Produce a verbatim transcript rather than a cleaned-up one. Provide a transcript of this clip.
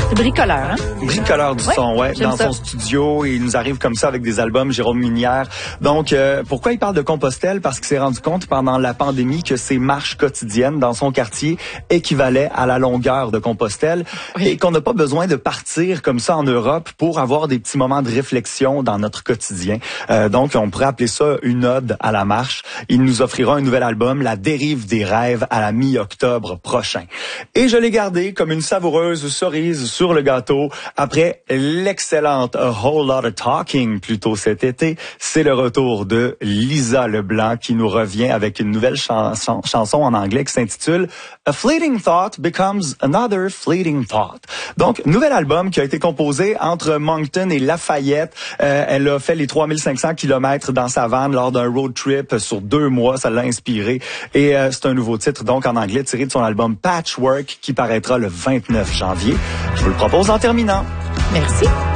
C'est bricoleur, hein? Bricoleur du ouais, son, ouais, dans ça. son studio. Et il nous arrive comme ça avec des albums, Jérôme Minière. Donc, euh, pourquoi il parle de Compostelle? Parce qu'il s'est rendu compte pendant la pandémie que ses marches quotidiennes dans son quartier équivalaient à la longueur de Compostelle oui. et qu'on n'a pas besoin de partir comme ça en Europe pour avoir des petits moments de réflexion dans notre quotidien. Euh, donc, on pourrait appeler ça une ode à la marche. Il nous offrira un nouvel album, La dérive des rêves, à la mi-octobre prochain. Et je l'ai gardé comme une savoureuse cerise sur le gâteau après l'excellente A Whole Lot of Talking plus tôt cet été. C'est le retour de Lisa Leblanc qui nous revient avec une nouvelle chanson, chanson en anglais qui s'intitule A Fleeting Thought Becomes Another Fleeting Thought. Donc, nouvel album qui a été composé entre Moncton et Lafayette. Euh, elle a fait les trois mille cinq cents kilomètres dans sa van lors d'un road trip sur deux mois. Ça l'a inspiré. Et euh, c'est un nouveau titre, donc en anglais, tiré de son album Patchwork qui paraîtra le vingt-neuf janvier. Je vous le propose en terminant. Merci.